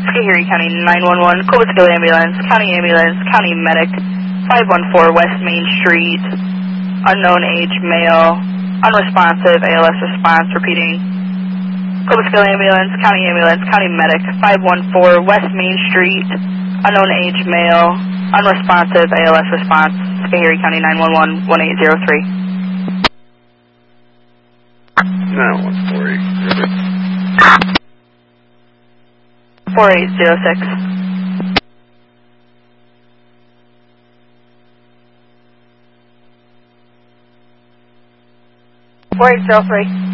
Schoharie County 911, Cobleskill Ambulance, County Medic, 514 West Main Street, unknown age, male, unresponsive, ALS response, repeating. Cobleskill Ambulance, County Medic, 514 West Main Street, unknown age, male, unresponsive, ALS response, Schoharie County 911, 1803. 914. 4806. 4803.